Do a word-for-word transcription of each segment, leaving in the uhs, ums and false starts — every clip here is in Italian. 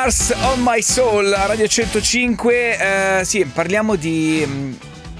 Stars on My Soul a Radio centocinque. Eh, sì, parliamo di mh,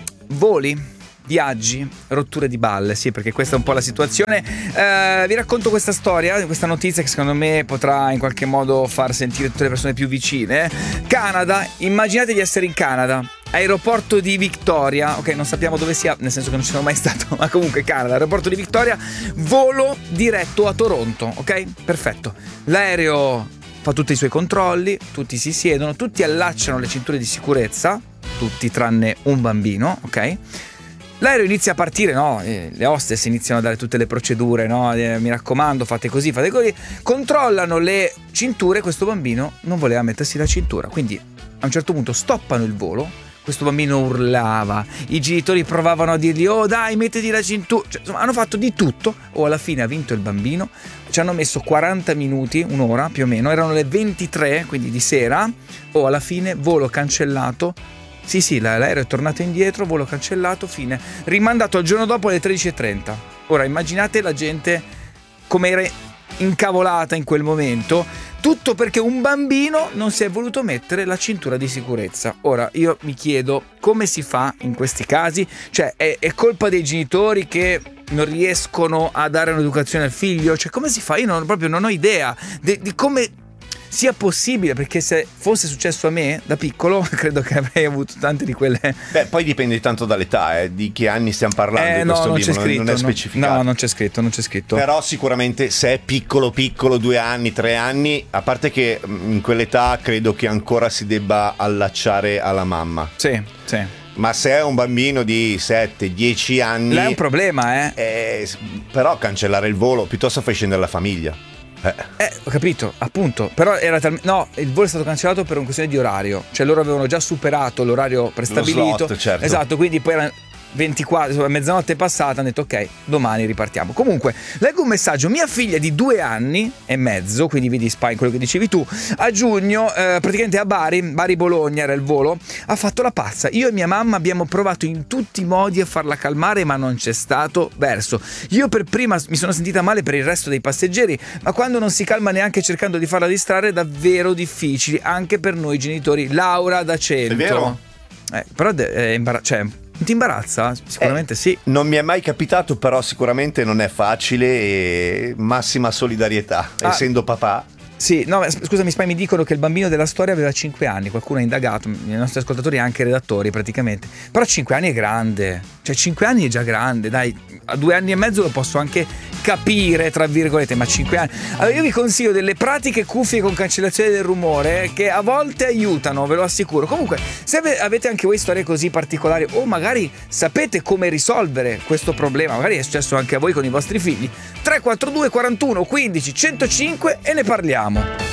voli, viaggi, rotture di balle. Sì, perché questa è un po' la situazione. Eh, vi racconto questa storia, questa notizia che secondo me potrà in qualche modo far sentire tutte le persone più vicine. Canada, immaginate di essere in Canada, aeroporto di Victoria, ok, non sappiamo dove sia, nel senso che non ci sono mai stato, ma comunque Canada, aeroporto di Victoria, volo diretto a Toronto, ok? Perfetto. L'aereo fa tutti i suoi controlli, tutti si siedono, tutti allacciano le cinture di sicurezza, tutti tranne un bambino, ok? L'aereo inizia a partire, no? Eh, le hostess iniziano a dare tutte le procedure, no? Eh, mi raccomando, fate così, fate così. Controllano le cinture, questo bambino non voleva mettersi la cintura, quindi a un certo punto stoppano il volo. Questo bambino urlava, i genitori provavano a dirgli oh dai mettiti la cintura, cioè, insomma hanno fatto di tutto, o alla fine ha vinto il bambino. Ci hanno messo quaranta minuti, un'ora più o meno, erano le ventitré, quindi di sera, o alla fine volo cancellato. Sì sì, l'aereo è tornato indietro, volo cancellato, fine, rimandato al giorno dopo alle tredici e trenta. Ora immaginate la gente come era incavolata in quel momento. Tutto perché un bambino non si è voluto mettere la cintura di sicurezza. Ora io mi chiedo come si fa in questi casi? Cioè è, è colpa dei genitori che non riescono a dare un'educazione al figlio? Cioè come si fa? Io non, proprio non ho idea di, di come sia possibile, perché se fosse successo a me da piccolo credo che avrei avuto tante di quelle. Beh, poi dipende tanto dall'età, eh, di che anni stiamo parlando. Eh, di no, questo non bimbo, c'è scritto, non è specificato. No, non c'è scritto, non c'è scritto. Però sicuramente se è piccolo piccolo, due anni, tre anni, a parte che in quell'età credo che ancora si debba allacciare alla mamma. Sì, sì. Ma se è un bambino di sette dieci anni là è un problema, eh? eh però cancellare il volo, piuttosto fai scendere la famiglia. Eh. eh, ho capito, appunto. Però era tal- no, il volo è stato cancellato per una questione di orario. Cioè loro avevano già superato l'orario prestabilito. Lo slot, certo. Esatto, quindi poi erano ventiquattro, mezzanotte è passata, hanno detto ok, domani ripartiamo. Comunque, leggo un messaggio. Mia figlia di due anni e mezzo, quindi vedi Spy, quello che dicevi tu, a giugno, eh, praticamente a Bari, Bari-Bologna era il volo, ha fatto la pazza. Io e mia mamma abbiamo provato in tutti i modi a farla calmare, ma non c'è stato verso. Io per prima mi sono sentita male per il resto dei passeggeri, ma quando non si calma neanche cercando di farla distrarre è davvero difficile, anche per noi genitori. Laura da cento. È vero? Eh, però è imbarazzante, cioè ti imbarazza? Sicuramente eh, sì. Non mi è mai capitato, però sicuramente non è facile e massima solidarietà, ah, essendo papà. Sì, no, scusami Spy, mi dicono che il bambino della storia aveva cinque anni, qualcuno ha indagato, i nostri ascoltatori e anche redattori praticamente, però cinque anni è grande, cioè cinque anni è già grande, dai, a due anni e mezzo lo posso anche capire, tra virgolette, ma cinque anni. Allora io vi consiglio delle pratiche cuffie con cancellazione del rumore che a volte aiutano, ve lo assicuro. Comunque, se avete anche voi storie così particolari o magari sapete come risolvere questo problema, magari è successo anche a voi con i vostri figli, tre quattro due quarantuno quindici centocinque e ne parliamo.